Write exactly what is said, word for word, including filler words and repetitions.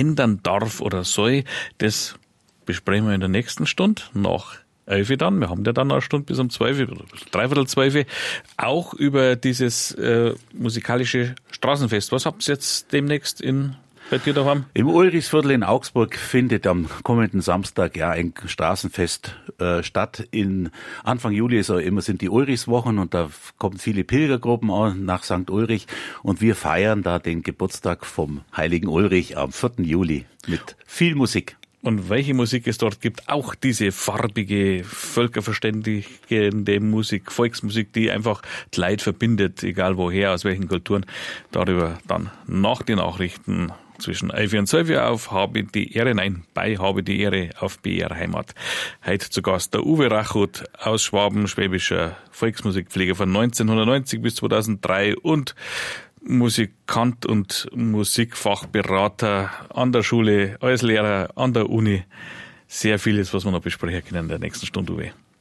ändern darf oder soll, das besprechen wir in der nächsten Stunde nach elf dann. Wir haben ja dann eine Stunde bis um zwölf oder dreiviertel zwölf. Auch über dieses äh, musikalische Straßenfest. Was habt ihr jetzt demnächst in bei dir daheim? Im Ulrichsviertel in Augsburg findet am kommenden Samstag ja ein Straßenfest äh, statt. In Anfang Juli ist auch immer sind die Ulrichswochen und da kommen viele Pilgergruppen an nach Sankt Ulrich und wir feiern da den Geburtstag vom heiligen Ulrich am vierten Juli mit viel Musik. Und welche Musik es dort gibt, auch diese farbige, völkerverständigende Musik, Volksmusik, die einfach die Leute verbindet, egal woher, aus welchen Kulturen, darüber dann nach den Nachrichten zwischen elf und zwölf auf Habe die Ehre, nein, bei Habe die Ehre auf B R Heimat. Heute zu Gast der Uwe Rachut aus Schwaben, schwäbischer Volksmusikpfleger von neunzehnhundertneunzig bis zweitausenddrei und Musikant und Musikfachberater an der Schule, als Lehrer, an der Uni. Sehr vieles, was wir noch besprechen können in der nächsten Stunde, Uwe.